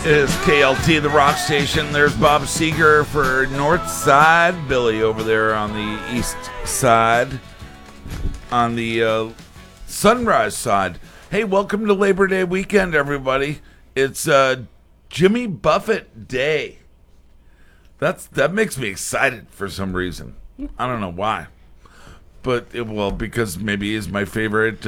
It is KLT, the rock station. There's Bob Seger for North Side. Billy over there on the east side. On the sunrise side. Hey, welcome to Labor Day weekend, everybody. It's Jimmy Buffett Day. That makes me excited for some reason. I don't know why. But, because maybe he's my favorite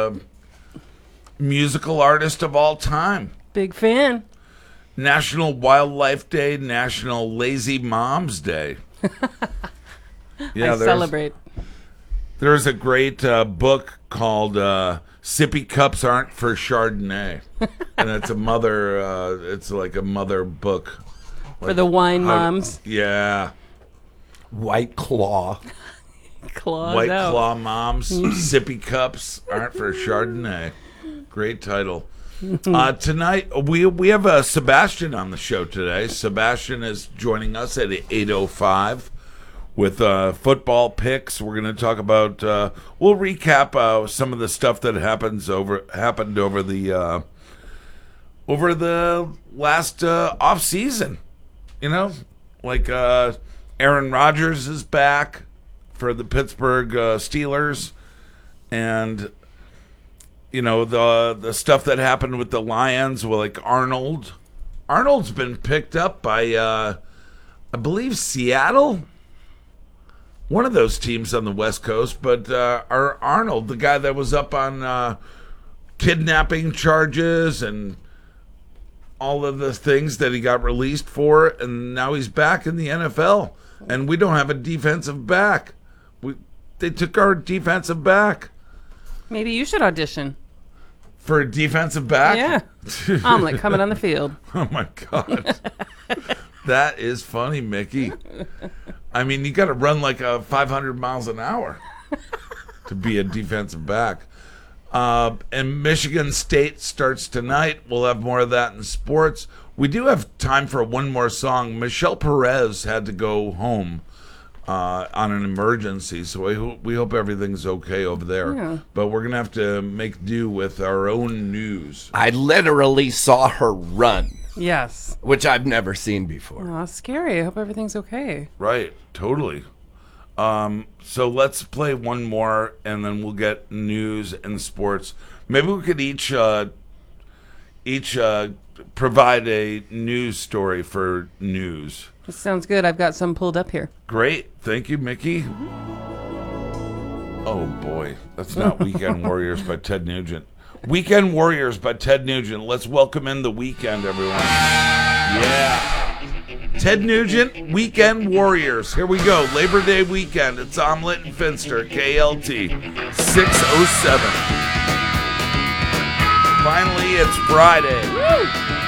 musical artist of all time. Big fan. National Wildlife Day, National Lazy Moms Day. Yeah, I celebrate. There's a great book called Sippy Cups Aren't for Chardonnay. And it's a mother, it's like a mother book. For the wine moms. Yeah. White Claw. White Claw moms. Sippy Cups Aren't for Chardonnay. Great title. Tonight, we have Sebastian on the show today. Sebastian is joining us at 8:05 with football picks. We're going to talk about, we'll recap some of the stuff that happened over the last off season. You know, like Aaron Rodgers is back for the Pittsburgh Steelers, and you know, the stuff that happened with the Lions, well, like Arnold. Arnold's been picked up by, I believe, Seattle. One of those teams on the West Coast. But our Arnold, the guy that was up on kidnapping charges and all of the things that he got released for, and now he's back in the NFL. And we don't have a defensive back. They took our defensive back. Maybe you should audition. For a defensive back? Yeah. Omelet coming on the field. Oh, my God. That is funny, Mickey. I mean, you got to run like 500 miles an hour to be a defensive back. And Michigan State starts tonight. We'll have more of that in sports. We do have time for one more song. Michelle Perez had to go home on an emergency, so we hope everything's okay over there. Yeah. But we're going to have to make do with our own news. I literally saw her run. Yes. Which I've never seen before. Oh, scary. I hope everything's okay. Right, totally. So let's play one more, and then we'll get news and sports. Maybe we could each provide a news story for news. That sounds good. I've got some pulled up here. Great. Thank you, Mickey. Oh, boy. That's not Weekend Warriors by Ted Nugent. Weekend Warriors by Ted Nugent. Let's welcome in the weekend, everyone. Yeah. Ted Nugent, Weekend Warriors. Here we go. Labor Day weekend. It's Omelet and Finster, KLT, 6:07. Finally, it's Friday. Woo!